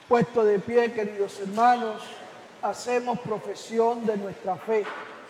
Puesto de pie, queridos hermanos, hacemos profesión de nuestra fe.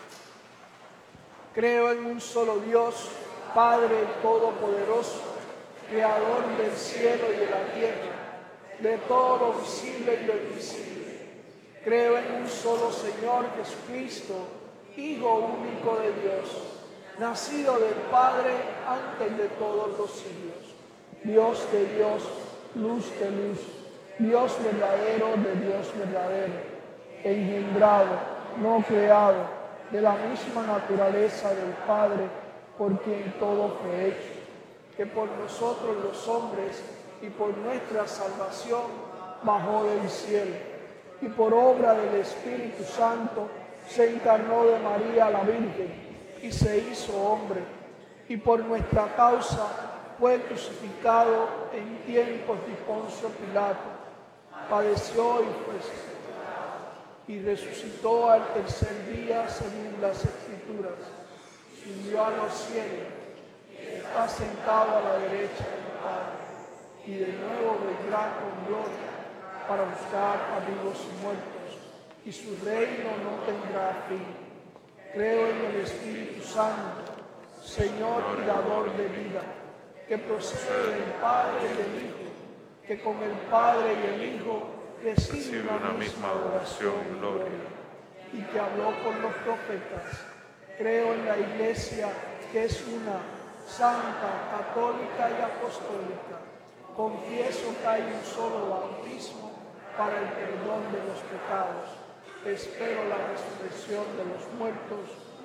Creo en un solo Dios, Padre Todopoderoso, Creador del cielo y de la tierra, de todo lo visible y lo invisible. Creo en un solo Señor Jesucristo, Hijo único de Dios, nacido del Padre antes de todos los siglos, Dios de Dios, luz de luz, Dios verdadero de Dios verdadero, engendrado, no creado, de la misma naturaleza del Padre, por quien todo fue hecho, que por nosotros los hombres y por nuestra salvación bajó del cielo, y por obra del Espíritu Santo se encarnó de María la Virgen y se hizo hombre, y por nuestra causa fue crucificado en tiempos de Poncio Pilato, padeció y fue y resucitó al tercer día según las Escrituras, subió a los cielos, está sentado a la derecha del Padre, y de nuevo vendrá con gloria para buscar a vivos y muertos, y su reino no tendrá fin. Creo en el Espíritu Santo, Señor y dador de vida, que procede del Padre y del Hijo, que con el Padre y el Hijo recibe una misma adoración y gloria, y que habló con los profetas. Creo en la Iglesia, que es una, santa, católica y apostólica. Confieso que hay un solo bautismo para el perdón de los pecados. Espero la resurrección de los muertos.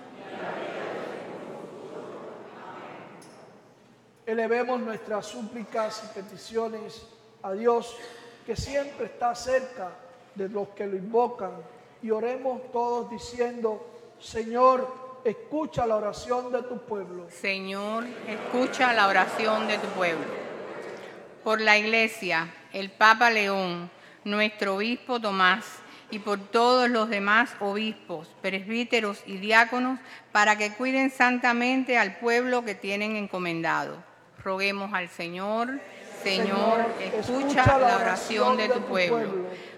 Elevemos nuestras súplicas y peticiones a Dios, que siempre está cerca de los que lo invocan, y oremos todos diciendo: Señor, escucha la oración de tu pueblo. Señor, escucha la oración de tu pueblo. Por la Iglesia, el Papa León, nuestro obispo Tomás, y por todos los demás obispos, presbíteros y diáconos, para que cuiden santamente al pueblo que tienen encomendado. Roguemos al Señor. Señor, escucha la oración de tu pueblo.